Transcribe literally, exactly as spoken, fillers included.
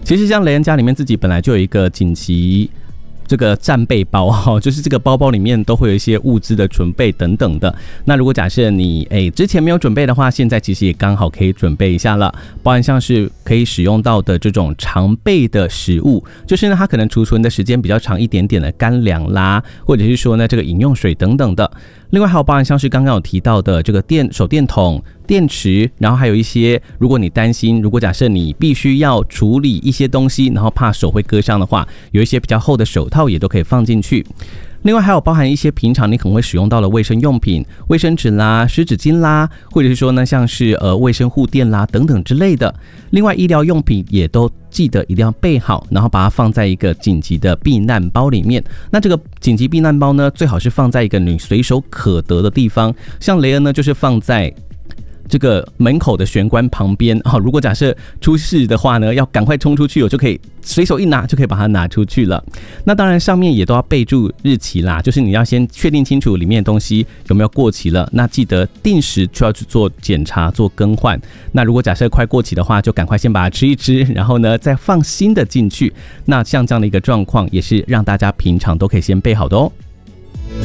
其实像雷恩家里面自己本来就有一个紧急这个战备包哈，就是这个包包里面都会有一些物资的准备等等的。那如果假设你诶之前没有准备的话，现在其实也刚好可以准备一下了，包含像是可以使用到的这种常备的食物，就是呢它可能储存的时间比较长一点点的干粮啦，或者是说呢这个饮用水等等的。另外还有包含像是刚刚有提到的这个电手电筒、电池，然后还有一些如果你担心，如果假设你必须要处理一些东西，然后怕手会割伤的话，有一些比较厚的手套也都可以放进去。另外还有包含一些平常你可能会使用到的卫生用品，卫生纸啦、湿纸巾啦，或者是说呢像是呃卫生护垫啦等等之类的。另外医疗用品也都记得一定要备好，然后把它放在一个紧急的避难包里面。那这个紧急避难包呢，最好是放在一个你随手可得的地方，像雷恩呢就是放在这个门口的玄关旁边、哦、如果假设出事的话呢，要赶快冲出去，我就可以随手一拿就可以把它拿出去了。那当然上面也都要备注日期啦，就是你要先确定清楚里面的东西有没有过期了，那记得定时就要去做检查做更换。那如果假设快过期的话，就赶快先把它吃一吃，然后呢再放新的进去。那像这样的一个状况也是让大家平常都可以先备好的哦。